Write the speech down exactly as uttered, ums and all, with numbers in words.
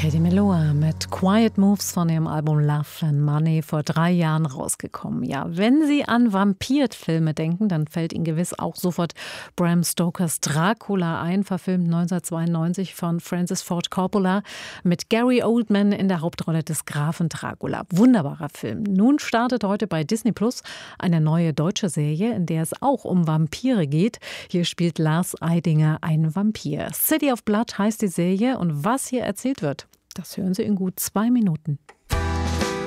Katie Melua mit Quiet Moves von ihrem Album Love and Money vor drei Jahren rausgekommen. Ja, wenn Sie an Vampirfilme denken, dann fällt Ihnen gewiss auch sofort Bram Stokers Dracula ein, verfilmt neunzehnhundertzweiundneunzig von Francis Ford Coppola mit Gary Oldman in der Hauptrolle des Grafen Dracula. Wunderbarer Film. Nun startet heute bei Disney Plus eine neue deutsche Serie, in der es auch um Vampire geht. Hier spielt Lars Eidinger einen Vampir. City of Blood heißt die Serie und was hier erzählt wird, das hören Sie in gut zwei Minuten.